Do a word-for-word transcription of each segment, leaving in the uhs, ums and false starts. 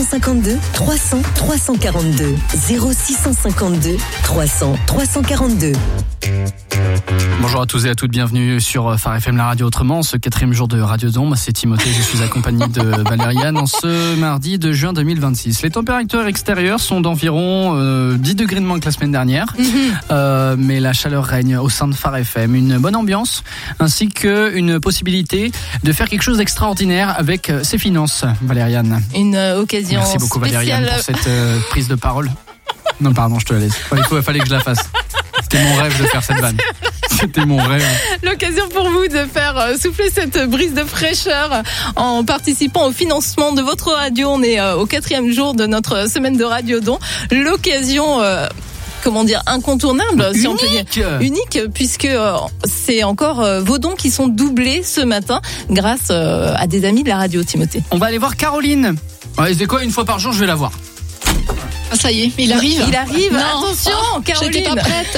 cinquante-deux trois cents trois cent quarante-deux zéro six cent cinquante-deux trois cents trois cent quarante-deux. Bonjour à tous et à toutes, bienvenue sur Phare F M, la radio autrement, ce quatrième jour de Radiodon. Moi c'est Timothée, je suis accompagné de Valériane en ce mardi de juin deux mille vingt-six. Les températures extérieures sont d'environ euh, dix degrés de moins que la semaine dernière, mmh. euh, mais la chaleur règne au sein de Phare F M. Une bonne ambiance ainsi qu'une possibilité de faire quelque chose d'extraordinaire avec ses finances, Valériane. Une euh, occasion Merci beaucoup spéciale. Valériane pour cette euh, prise de parole. Non pardon, je te la laisse. Il faut, fallait que je la fasse. C'était mon rêve de faire cette vanne. C'était mon rêve. L'occasion pour vous de faire souffler cette brise de fraîcheur en participant au financement de votre radio. On est au quatrième jour de notre semaine de Radiodon. L'occasion... Euh comment dire, incontournable, unique. si on peut dire. Unique, puisque euh, c'est encore euh, vos dons qui sont doublés ce matin grâce euh, à des amis de la radio, Timothée. On va aller voir Caroline. Ouais, c'est quoi, une fois par jour, je vais la voir. Ah, ça y est, il arrive. Il arrive. Non. Attention, oh, Caroline. J'étais pas prête.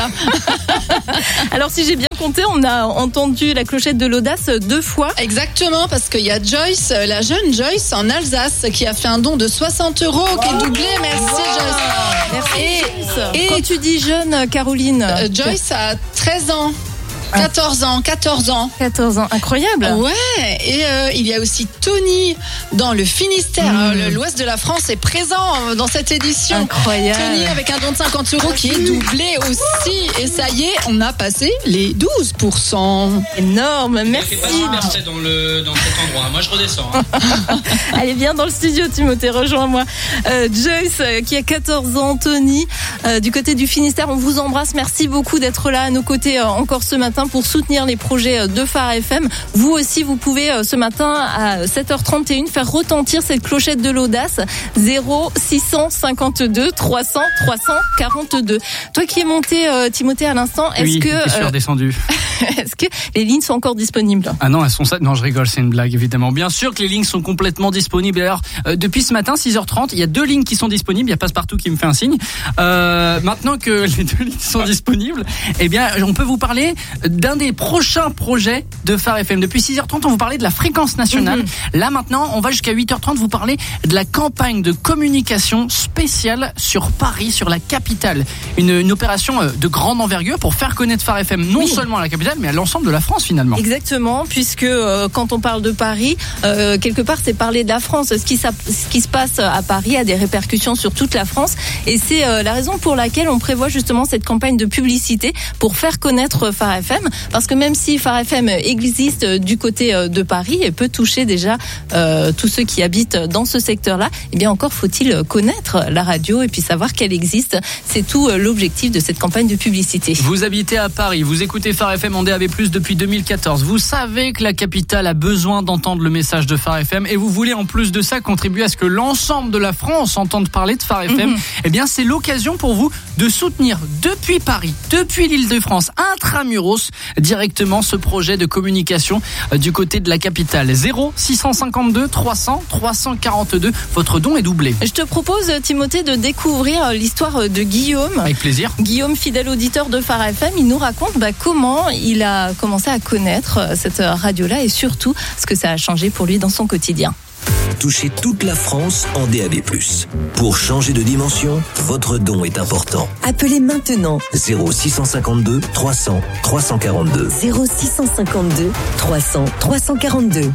Alors, si j'ai bien compté, on a entendu la clochette de l'audace deux fois. Exactement, parce qu'il y a Joyce, la jeune Joyce en Alsace, qui a fait un don de soixante euros, qui est doublé. Merci, wow. Joyce. Merci. Et, et quand tu dis jeune, Caroline, euh, Joyce a treize ans. quatorze ans, quatorze ans. quatorze ans, incroyable. Ouais, et euh, il y a aussi Tony dans le Finistère. Mmh. Euh, l'ouest de la France est présent dans cette édition. Incroyable. Tony avec un don de cinquante euros qui est doublé aussi. Et ça y est, on a passé les douze pour cent. Énorme, merci. C'est pas super dans, le, dans cet endroit. Moi, je redescends. Hein. Allez, viens dans le studio, Timothée, rejoins-moi. Euh, Joyce, euh, qui a quatorze ans, Tony, euh, du côté du Finistère, on vous embrasse. Merci beaucoup d'être là à nos côtés euh, encore ce matin pour soutenir les projets de Phare F M. Vous aussi, vous pouvez ce matin à sept heures trente et une faire retentir cette clochette de l'audace. Zéro six cent cinquante-deux trois cents trois cent quarante-deux. Toi qui es monté, euh, Timothée, à l'instant, est-ce oui, que je suis redescendu. Est-ce que les lignes sont encore disponibles? Ah non, elles sont ça. Non, je rigole, c'est une blague évidemment. Bien sûr que les lignes sont complètement disponibles. Alors, euh, depuis ce matin, six heures trente, il y a deux lignes qui sont disponibles. Il y a Passepartout qui me fait un signe. Euh, maintenant que les deux lignes sont disponibles, eh bien, on peut vous parler d'un des prochains projets de Phare F M. Depuis six heures trente, on vous parlait de la fréquence nationale. Mmh. Là, maintenant, on va jusqu'à huit heures trente vous parler de la campagne de communication spéciale sur Paris, sur la capitale. Une, une opération de grande envergure pour faire connaître Phare F M, non oui. seulement à la capitale, mais à l'ensemble de la France, finalement. Exactement, puisque euh, quand on parle de Paris, euh, quelque part, c'est parler de la France. Ce qui, ça, ce qui se passe à Paris a des répercussions sur toute la France. Et c'est euh, la raison pour laquelle on prévoit justement cette campagne de publicité pour faire connaître Phare F M. Parce que même si Phare F M existe du côté de Paris et peut toucher déjà euh, tous ceux qui habitent dans ce secteur-là, eh bien encore faut-il connaître la radio et puis savoir qu'elle existe. C'est tout l'objectif de cette campagne de publicité. Vous habitez à Paris, vous écoutez Phare F M en D A B plus, depuis deux mille quatorze. Vous savez que la capitale a besoin d'entendre le message de Phare F M et vous voulez en plus de ça contribuer à ce que l'ensemble de la France entende parler de Phare F M. Mmh. Eh bien c'est l'occasion pour vous de soutenir depuis Paris, depuis l'Île-de-France, intramuros, directement ce projet de communication du côté de la capitale. Zéro six cent cinquante-deux trois cents trois cent quarante-deux. Votre don est doublé. Je te propose, Timothée, de découvrir l'histoire de Guillaume. Avec plaisir. Guillaume, fidèle auditeur de Phare F M, il nous raconte bah, comment il a commencé à connaître cette radio-là et surtout ce que ça a changé pour lui dans son quotidien. Touchez toute la France en D A B plus. Pour changer de dimension, votre don est important. Appelez maintenant zéro six cent cinquante-deux trois cents trois cent quarante-deux. zéro six cent cinquante-deux trois cents trois cent quarante-deux.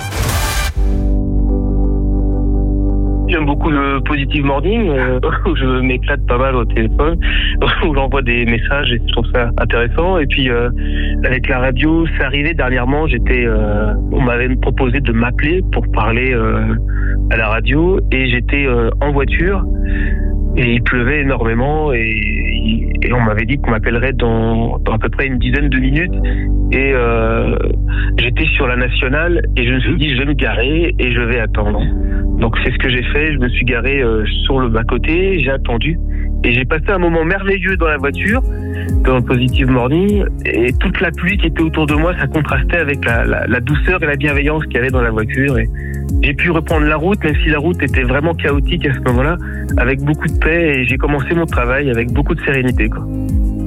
J'aime beaucoup le Positive Morning, euh, où je m'éclate pas mal au téléphone, où j'envoie des messages et je trouve ça intéressant. Et puis euh, avec la radio, c'est arrivé dernièrement, j'étais, euh, on m'avait proposé de m'appeler pour parler euh, à la radio et j'étais euh, en voiture et il pleuvait énormément et, et on m'avait dit qu'on m'appellerait dans, dans à peu près une dizaine de minutes et euh, j'étais sur la nationale et je me suis dit je vais me garer et je vais attendre. Donc c'est ce que j'ai fait, je me suis garé euh, sur le bas-côté, j'ai attendu et j'ai passé un moment merveilleux dans la voiture, dans le Positive Morning, et toute la pluie qui était autour de moi, ça contrastait avec la, la, la douceur et la bienveillance qu'il y avait dans la voiture. Et j'ai pu reprendre la route, même si la route était vraiment chaotique à ce moment-là, avec beaucoup de paix et j'ai commencé mon travail avec beaucoup de sérénité, quoi.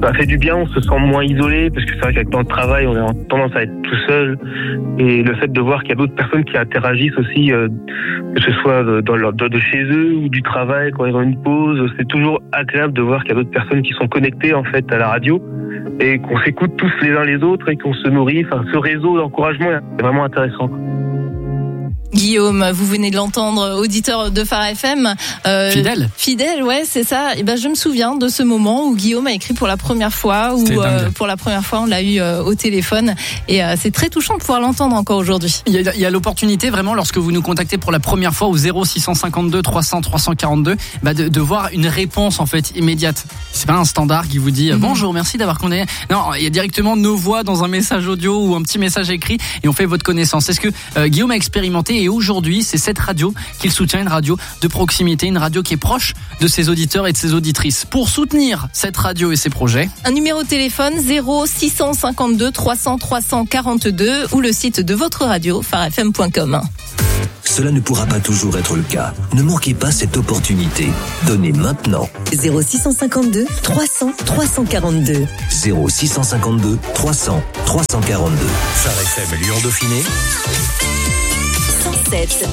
ça fait du bien, on se sent moins isolé, parce que c'est vrai qu'avec tant de travail, on a tendance à être tout seul. Et le fait de voir qu'il y a d'autres personnes qui interagissent aussi, euh, que ce soit dans leur, de, de chez eux ou du travail, quand ils ont une pause, c'est toujours agréable de voir qu'il y a d'autres personnes qui sont connectées en fait à la radio et qu'on s'écoute tous les uns les autres et qu'on se nourrit. Enfin, ce réseau d'encouragement est vraiment intéressant. Guillaume, vous venez de l'entendre, auditeur de Phare F M. Euh, fidèle. Fidèle, ouais, c'est ça. Et ben, je me souviens de ce moment où Guillaume a écrit pour la première fois, où euh, pour la première fois on l'a eu euh, au téléphone, et euh, c'est très touchant de pouvoir l'entendre encore aujourd'hui. Il y a, il y a l'opportunité vraiment lorsque vous nous contactez pour la première fois au zéro six cent cinquante-deux trois cents trois cent quarante-deux, bah de, de voir une réponse en fait immédiate. C'est pas un standard qui vous dit mm-hmm. bonjour, merci d'avoir connecté. Non, il y a directement nos voix dans un message audio ou un petit message écrit et on fait votre connaissance. Est-ce que euh, Guillaume a expérimenté? Et aujourd'hui, c'est cette radio qu'il soutient, une radio de proximité, une radio qui est proche de ses auditeurs et de ses auditrices. Pour soutenir cette radio et ses projets, un numéro de téléphone zéro six cent cinquante-deux trois cents trois cent quarante-deux ou le site de votre radio phare f m point com. Cela ne pourra pas toujours être le cas. Ne manquez pas cette opportunité. Donnez maintenant. zéro six cent cinquante-deux trois cents trois cent quarante-deux. zéro six cent cinquante-deux trois cents trois cent quarante-deux. Phare F M Lyon Dauphiné. cent sept.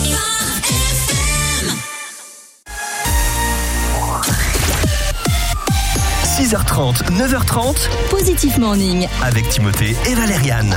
six heures trente, neuf heures trente. Positif Morning. Avec Timothée et Valériane.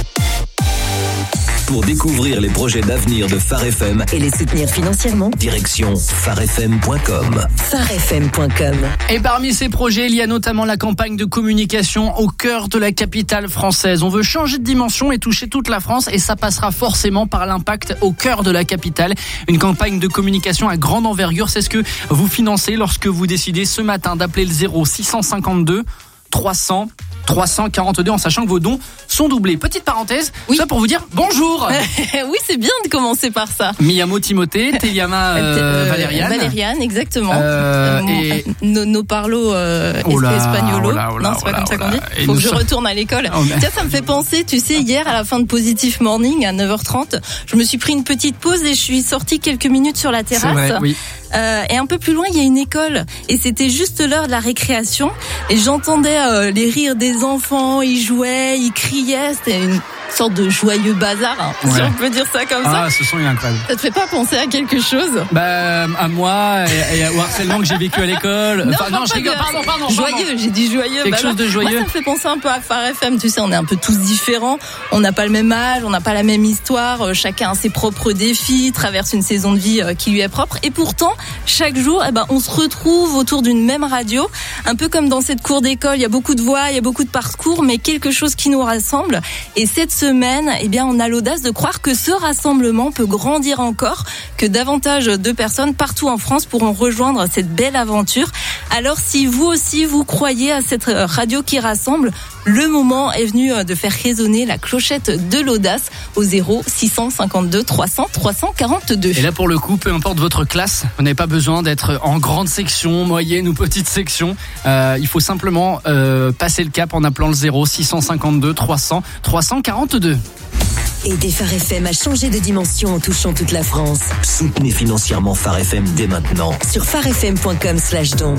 Pour découvrir les projets d'avenir de Phare F M et les soutenir financièrement, direction phare f m point com. phare f m point com. Et parmi ces projets, il y a notamment la campagne de communication au cœur de la capitale française. On veut changer de dimension et toucher toute la France, et ça passera forcément par l'impact au cœur de la capitale. Une campagne de communication à grande envergure, c'est ce que vous financez lorsque vous décidez ce matin d'appeler le zéro six cent cinquante-deux trois cents trois cent quarante-deux, en sachant que vos dons sont doublés. Petite parenthèse, oui. Ça pour vous dire bonjour. Oui, c'est bien de commencer par ça. Miyamo Timothée, Teliama euh, euh, Valériane. Valériane, exactement. Euh, et... No, no parlo euh, oh là, espagnolo. Oh là, oh là, non, c'est pas oh là, comme ça oh qu'on dit. Et Faut que je sommes... retourne à l'école. Oh, mais... Tiens, ça me fait penser, tu sais, hier à la fin de Positif Morning à neuf heures trente, je me suis pris une petite pause et je suis sortie quelques minutes sur la terrasse. C'est vrai, oui. Euh, et un peu plus loin, il y a une école. Et c'était juste l'heure de la récréation. Et j'entendais euh, les rires des enfants. Ils jouaient, ils criaient. C'était une sorte de joyeux bazar, hein, ouais. Si on peut dire ça comme ah, ça. Ah, ce son est incroyable. Ça te fait pas penser à quelque chose? Bah, à moi et, et au harcèlement que j'ai vécu à l'école. Non, enfin, non, je rigole. Pardon, pardon. Joyeux, j'ai dit joyeux. Quelque bah, chose de joyeux. Moi, ça me fait penser un peu à Phare F M. Tu sais, on est un peu tous différents. On n'a pas le même âge, on n'a pas la même histoire. Chacun a ses propres défis, traverse une saison de vie qui lui est propre. Et pourtant, chaque jour, eh ben, on se retrouve autour d'une même radio. Un peu comme dans cette cour d'école, il y a beaucoup de voix, il y a beaucoup de parcours, mais quelque chose qui nous rassemble. Et cette semaine, eh bien, on a l'audace de croire que ce rassemblement peut grandir encore, que davantage de personnes partout en France pourront rejoindre cette belle aventure. Alors, si vous aussi, vous croyez à cette radio qui rassemble, le moment est venu de faire résonner la clochette de l'audace au zéro six cent cinquante-deux trois cents trois cent quarante-deux. Et là, pour le coup, peu importe votre classe, vous n'avez pas besoin d'être en grande section, moyenne ou petite section. Euh, il faut simplement euh, passer le cap en appelant le zéro six cent cinquante-deux trois cents trois cent quarante-deux. Aidez Phare F M à changer de dimension en touchant toute la France. Soutenez financièrement Phare F M dès maintenant. Sur phare f m point com slash don.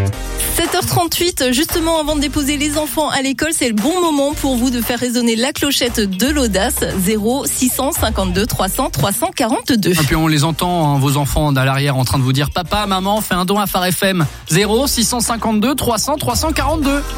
sept heures trente-huit, justement avant de déposer les enfants à l'école, c'est le bon moment pour vous de faire résonner la clochette de l'audace. Zéro six cent cinquante-deux trois cents trois cent quarante-deux. Et puis on les entend, hein, vos enfants à l'arrière en train de vous dire papa, maman, fais un don à Phare F M. Zéro six cent cinquante-deux trois cents trois cent quarante-deux.